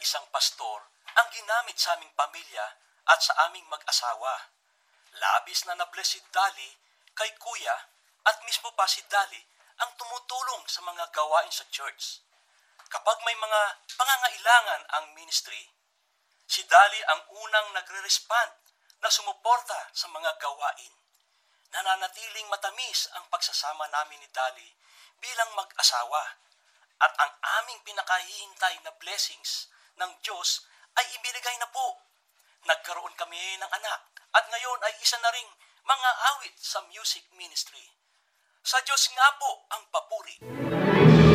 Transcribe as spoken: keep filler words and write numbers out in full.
isang pastor ang ginamit sa aming pamilya at sa aming mag-asawa. Labis na na-bless si Dali kay Kuya at mismo pa si Dali ang tumutulong sa mga gawain sa church. Kapag may mga pangangailangan ang ministry, si Dali ang unang nagre-respond na sumuporta sa mga gawain. Nananatiling matamis ang pagsasama namin ni Dali bilang mag-asawa at ang aming pinakahihintay na blessings ng Diyos ay ibinigay na po. Nagkaroon kami ng anak at ngayon ay isa na ring mga awit sa music ministry. Sa Diyos nga po ang papuri.